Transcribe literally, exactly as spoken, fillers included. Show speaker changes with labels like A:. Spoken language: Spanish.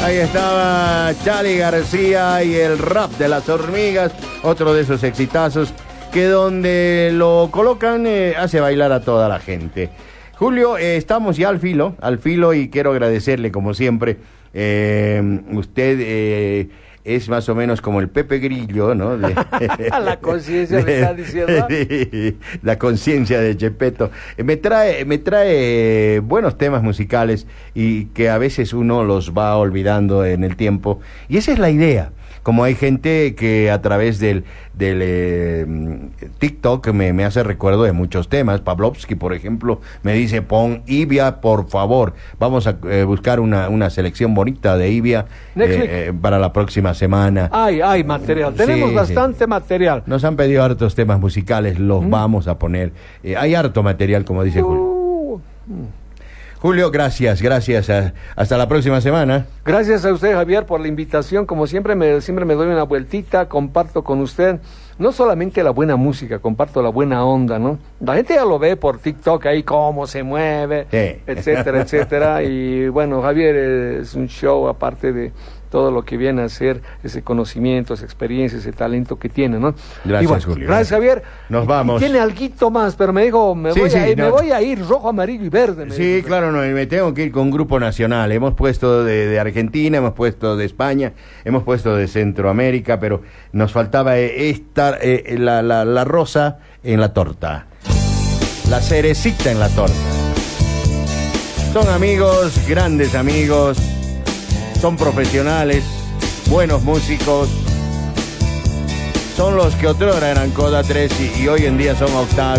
A: Ahí estaba Charly García y el rap de las hormigas, otro de esos exitazos que donde lo colocan eh, hace bailar a toda la gente. Julio, eh, estamos ya al filo, al filo y quiero agradecerle como siempre. Eh, usted eh, es más o menos como el Pepe Grillo, ¿no? De,
B: la conciencia me está diciendo.
A: La conciencia de Chepeto. Me trae, me trae buenos temas musicales y que a veces uno los va olvidando en el tiempo. Y esa es la idea. Como hay gente que a través del, del eh, TikTok me, me hace recuerdo de muchos temas. Pavlovsky, por ejemplo, me dice, pon Ivia, por favor. Vamos a eh, buscar una, una selección bonita de Ivia eh, eh, para la próxima semana.
B: Hay, hay material. Tenemos
A: sí,
B: bastante
A: sí.
B: material.
A: Nos han pedido hartos temas musicales, los ¿Mm? vamos a poner. Eh, hay harto material, como dice Julio.
B: Uh,
A: Julio, gracias, gracias. A, hasta la próxima semana.
B: Gracias a usted, Javier, por la invitación. Como siempre me, siempre me doy una vueltita, comparto con usted no solamente la buena música, comparto la buena onda, ¿no? La gente ya lo ve por TikTok ahí, cómo se mueve, sí. etcétera, etcétera. Y bueno, Javier es un show aparte de todo lo que viene a ser ese conocimiento, esa experiencia, ese talento que tiene, ¿no?
A: Gracias,
B: y bueno,
A: Julio.
B: Gracias, Javier.
A: Nos
B: y,
A: vamos.
B: Y tiene alguito más, pero me dijo, me,
A: sí,
B: voy,
A: sí,
B: a ir,
A: no.
B: me voy a ir rojo, amarillo y verde. Me
A: sí,
B: dijo.
A: claro, no, me tengo que ir con Grupo Nacional. Hemos puesto de, de Argentina, hemos puesto de España, hemos puesto de Centroamérica, pero nos faltaba esta, eh, la, la, la rosa en la torta, la cerecita en la torta. Son amigos, grandes amigos, son profesionales, buenos músicos, son los que otrora eran Coda tres y, y hoy en día son Octavio.